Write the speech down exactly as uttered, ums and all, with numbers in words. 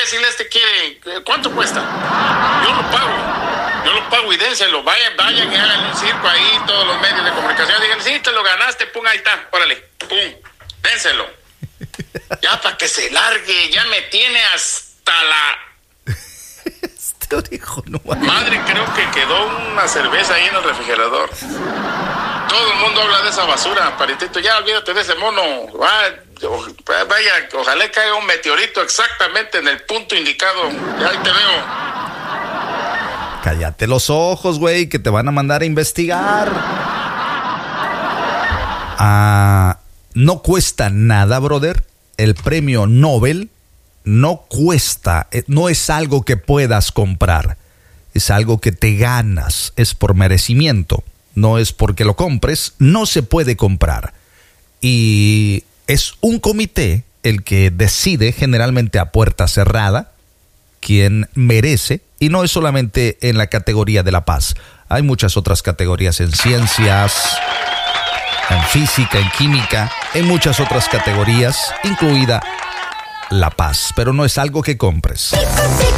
imbécil este quiere, ¿cuánto cuesta? Yo lo pago, yo lo pago y dénselo, vayan, vayan y hagan un circo ahí, todos los medios de comunicación, digan, sí, te lo ganaste, pum, ahí está, órale, pum, dénselo. Ya para que se largue, ya me tiene hasta la... Este hijo no va. Madre, creo que quedó una cerveza ahí en el refrigerador. Todo el mundo habla de esa basura, paritito, ya olvídate de ese mono, ah, vaya, ojalá caiga un meteorito exactamente en el punto indicado, ya ahí te veo. Cállate los ojos, güey, que te van a mandar a investigar. Ah, no cuesta nada, brother. El premio Nobel no cuesta, no es algo que puedas comprar, es algo que te ganas, es por merecimiento. No es porque lo compres, no se puede comprar. Y es un comité el que decide, generalmente a puerta cerrada, quién merece. Y no es solamente en la categoría de la paz. Hay muchas otras categorías en ciencias, en física, en química, en muchas otras categorías, incluida la paz. Pero no es algo que compres.